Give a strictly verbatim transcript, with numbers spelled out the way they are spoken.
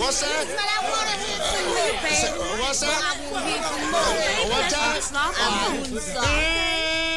What's that? But I want to hear some more, baby. What's that? I want to hear some more. What time? I'm going to stop.